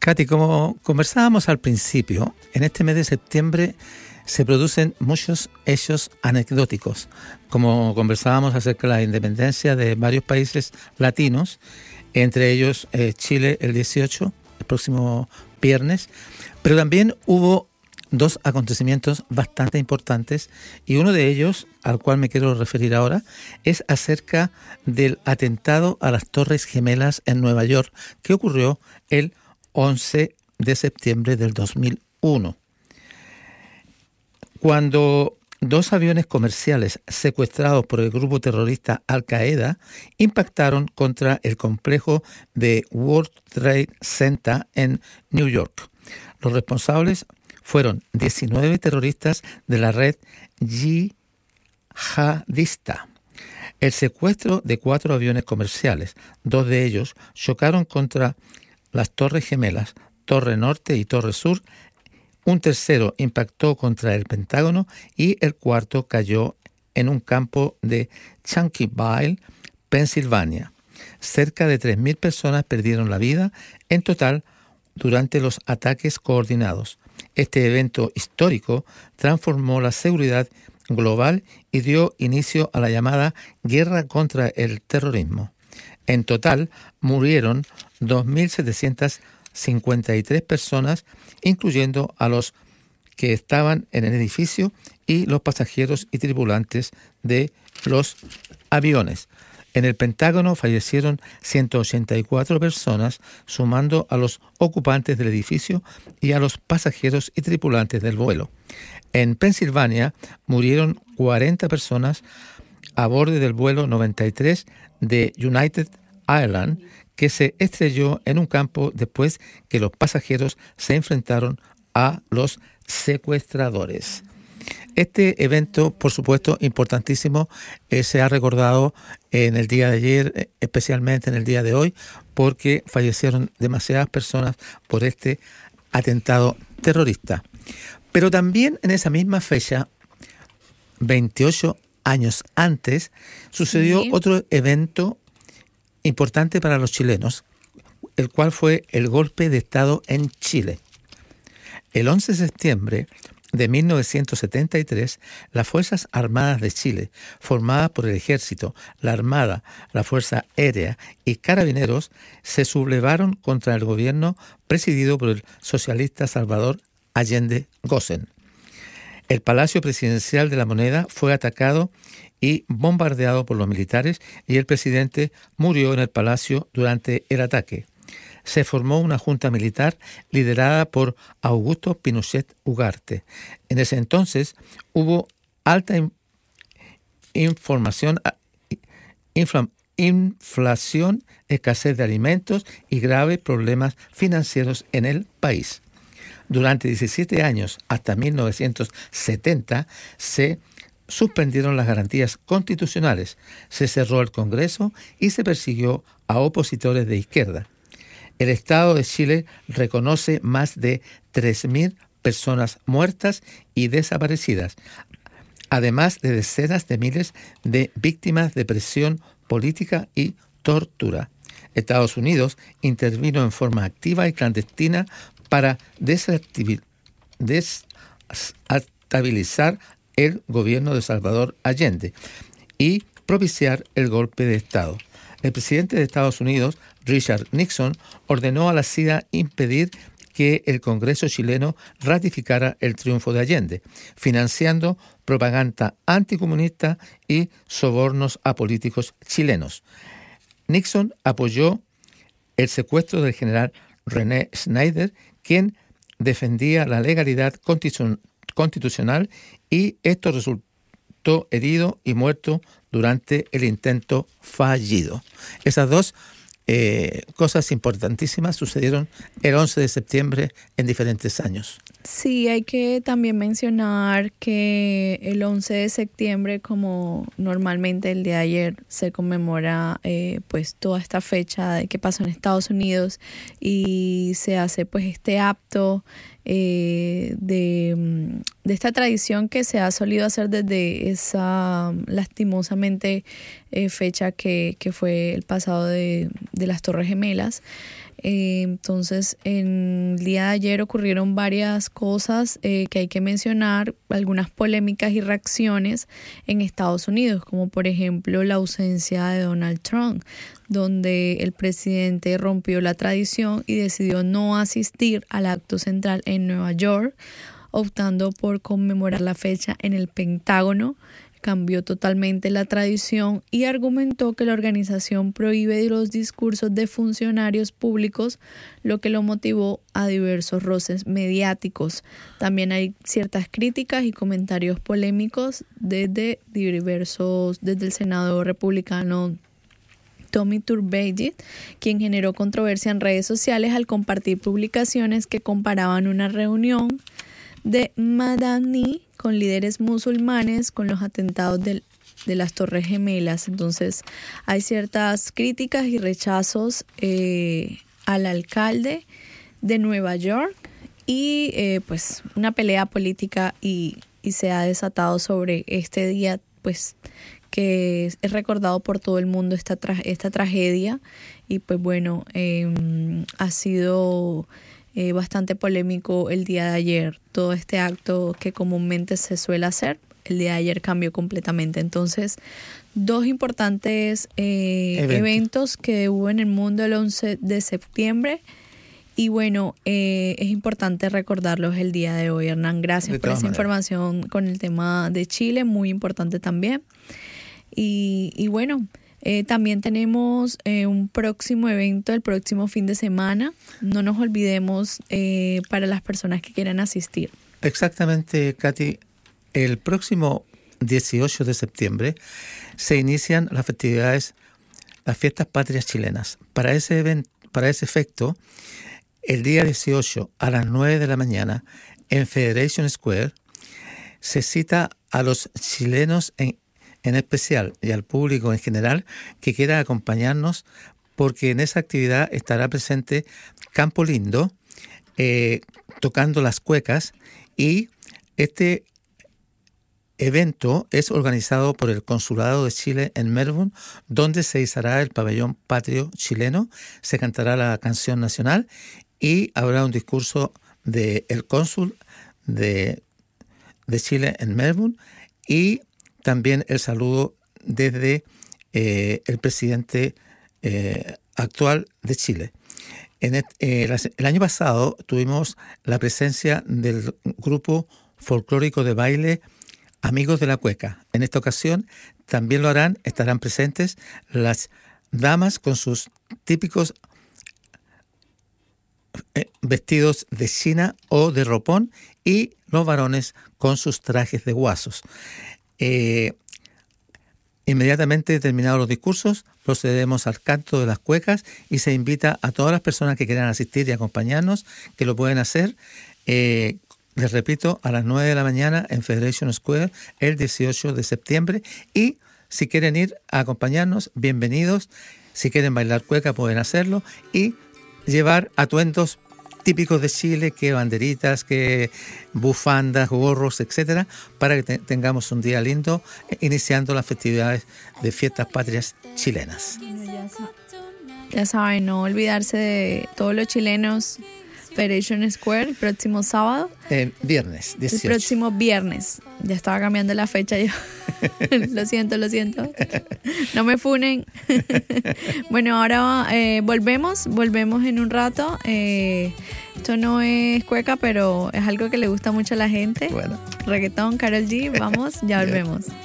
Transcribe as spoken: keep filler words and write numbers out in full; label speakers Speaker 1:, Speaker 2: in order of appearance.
Speaker 1: Katy, como conversábamos al principio, en este mes de septiembre se producen muchos hechos anecdóticos, como conversábamos acerca de la independencia de varios países latinos, entre ellos eh, Chile el dieciocho, el próximo viernes, pero también hubo dos acontecimientos bastante importantes y uno de ellos, al cual me quiero referir ahora, es acerca del atentado a las Torres Gemelas en Nueva York, que ocurrió el once de septiembre del dos mil uno. Cuando dos aviones comerciales secuestrados por el grupo terrorista Al-Qaeda impactaron contra el complejo de World Trade Center en New York. Los responsables fueron diecinueve terroristas de la red yihadista. El secuestro de cuatro aviones comerciales, dos de ellos chocaron contra las Torres Gemelas, Torre Norte y Torre Sur. Un tercero impactó contra el Pentágono y el cuarto cayó en un campo de Chunkyville, Pensilvania. Cerca de tres mil personas perdieron la vida en total durante los ataques coordinados. Este evento histórico transformó la seguridad global y dio inicio a la llamada guerra contra el terrorismo. En total murieron dos mil setecientas cincuenta y tres personas, incluyendo a los que estaban en el edificio y los pasajeros y tripulantes de los aviones. En el Pentágono fallecieron ciento ochenta y cuatro personas, sumando a los ocupantes del edificio y a los pasajeros y tripulantes del vuelo. En Pensilvania murieron cuarenta personas a bordo del vuelo noventa y tres de United Airlines, que se estrelló en un campo después que los pasajeros se enfrentaron a los secuestradores. Este evento, por supuesto, importantísimo, eh, se ha recordado en el día de ayer, especialmente en el día de hoy, porque fallecieron demasiadas personas por este atentado terrorista. Pero también en esa misma fecha, veintiocho años antes, sucedió sí. otro evento importante para los chilenos, el cual fue el golpe de Estado en Chile. El once de septiembre de mil novecientos setenta y tres, las Fuerzas Armadas de Chile, formadas por el Ejército, la Armada, la Fuerza Aérea y Carabineros, se sublevaron contra el gobierno presidido por el socialista Salvador Allende Gossen. El Palacio Presidencial de la Moneda fue atacado y bombardeado por los militares y el presidente murió en el palacio durante el ataque. Se formó una junta militar liderada por Augusto Pinochet Ugarte. En ese entonces hubo alta in- información, infla- inflación, escasez de alimentos y graves problemas financieros en el país. Durante diecisiete años, hasta mil novecientos setenta, se suspendieron las garantías constitucionales, se cerró el Congreso y se persiguió a opositores de izquierda. El Estado de Chile reconoce más de tres mil personas muertas y desaparecidas, además de decenas de miles de víctimas de presión política y tortura. Estados Unidos intervino en forma activa y clandestina para desestabilizar el gobierno de Salvador Allende y propiciar el golpe de Estado. El presidente de Estados Unidos, Richard Nixon, ordenó a la C I A impedir que el Congreso chileno ratificara el triunfo de Allende, financiando propaganda anticomunista y sobornos a políticos chilenos. Nixon apoyó el secuestro del general René Schneider, quien defendía la legalidad constitucional, y esto resultó herido y muerto durante el intento fallido. Esas dos eh, cosas importantísimas sucedieron el once de septiembre en diferentes años.
Speaker 2: Sí, hay que también mencionar que el once de septiembre, como normalmente el día de ayer se conmemora eh, pues toda esta fecha de que pasó en Estados Unidos y se hace pues este acto eh, de, de esta tradición que se ha solido hacer desde esa lastimosamente eh, fecha que, que fue el pasado de, de las Torres Gemelas. Eh, entonces, en el día de ayer ocurrieron varias cosas eh, que hay que mencionar, algunas polémicas y reacciones en Estados Unidos, como por ejemplo la ausencia de Donald Trump, donde el presidente rompió la tradición y decidió no asistir al acto central en Nueva York, optando por conmemorar la fecha en el Pentágono. Cambió totalmente la tradición y argumentó que la organización prohíbe los discursos de funcionarios públicos, lo que lo motivó a diversos roces mediáticos. También hay ciertas críticas y comentarios polémicos desde diversos, desde el senador republicano Tommy Turbeville, quien generó controversia en redes sociales al compartir publicaciones que comparaban una reunión de Madani con líderes musulmanes con los atentados del, de las Torres Gemelas. Entonces hay ciertas críticas y rechazos eh, al alcalde de Nueva York y eh, pues una pelea política y, y se ha desatado sobre este día, pues que es recordado por todo el mundo esta, tra- esta tragedia y pues bueno, eh, ha sido Eh, bastante polémico el día de ayer. Todo este acto que comúnmente se suele hacer, el día de ayer cambió completamente. Entonces, dos importantes eh, eventos. eventos que hubo en el mundo el once de septiembre. Y bueno, eh, es importante recordarlos el día de hoy, Hernán. Gracias por esa maneras. información con el tema de Chile, muy importante también. Y, y bueno, Eh, también tenemos eh, un próximo evento el próximo fin de semana. No nos olvidemos eh, para las personas que quieran asistir.
Speaker 1: Exactamente, Katy. El próximo dieciocho de septiembre se inician las festividades, las fiestas patrias chilenas. Para ese evento, para ese efecto, el día dieciocho a las nueve de la mañana en Federation Square se cita a los chilenos en en especial y al público en general que quiera acompañarnos, porque en esa actividad estará presente Campo Lindo eh, tocando las cuecas, y este evento es organizado por el Consulado de Chile en Melbourne, donde se izará el pabellón patrio chileno, se cantará la canción nacional y habrá un discurso del cónsul de, de Chile en Melbourne y también el saludo desde eh, el presidente eh, actual de Chile. En el, eh, el año pasado tuvimos la presencia del grupo folclórico de baile Amigos de la Cueca. En esta ocasión también lo harán, estarán presentes las damas con sus típicos eh, vestidos de china o de ropón y los varones con sus trajes de guasos. Eh, inmediatamente terminados los discursos, procedemos al canto de las cuecas y se invita a todas las personas que quieran asistir y acompañarnos, que lo pueden hacer, eh, les repito, a las nueve de la mañana en Federation Square el dieciocho de septiembre. Y si quieren ir a acompañarnos, bienvenidos. Si quieren bailar cueca, pueden hacerlo y llevar atuendos típicos de Chile, que banderitas, que bufandas, gorros, etcétera, para que te- tengamos un día lindo eh, iniciando las festividades de fiestas patrias chilenas.
Speaker 2: Ya saben, no olvidarse de todos los chilenos. Federation Square el próximo sábado.
Speaker 1: Eh, viernes dieciocho.
Speaker 2: El próximo viernes. Ya estaba cambiando la fecha yo. Lo siento, lo siento. No me funen. Bueno, ahora eh, volvemos. Volvemos en un rato. Eh, esto no es cueca, pero es algo que le gusta mucho a la gente.
Speaker 1: Bueno.
Speaker 2: Reggaetón, Karol G. Vamos, ya volvemos.